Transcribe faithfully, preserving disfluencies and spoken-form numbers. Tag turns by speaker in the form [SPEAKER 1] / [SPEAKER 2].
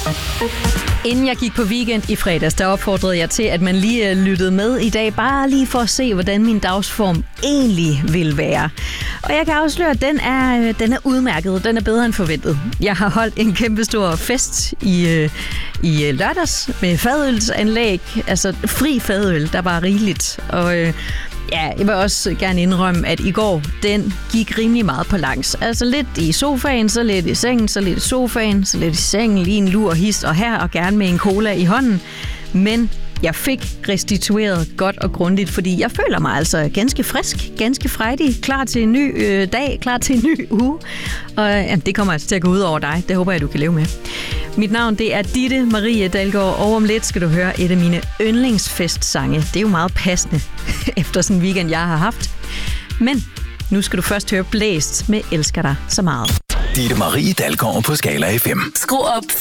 [SPEAKER 1] Inden jeg gik på weekend i fredags, der opfordrede jeg til, at man lige lyttede med i dag, bare lige for at se, hvordan min dagsform egentlig vil være. Og jeg kan afsløre, at den er, den er udmærket. Den er bedre end forventet. Jeg har holdt en kæmpestor fest i, i lørdags med fadølsanlæg. Altså fri fadøl, der var rigeligt. Og ja, jeg vil også gerne indrømme, at i går, den gik rimelig meget på langs. Altså lidt i sofaen, så lidt i sengen, så lidt i sofaen, så lidt i sengen, lige en lur, hist og her, og gerne med en cola i hånden. Men jeg fik restitueret godt og grundigt, fordi jeg føler mig altså ganske frisk, ganske frejdig, klar til en ny øh, dag, klar til en ny uge. Og ja, det kommer altså til at gå ud over dig. Det håber jeg, du kan leve med. Mit navn, det er Ditte Marie Dalgaard, og om lidt skal du høre et af mine yndlingsfestsange. Det er jo meget passende efter sådan en weekend, jeg har haft. Men nu skal du først høre Blæst med Elsker dig så meget.
[SPEAKER 2] Ditte Marie Dalgaard på Skala F M.
[SPEAKER 3] Skru op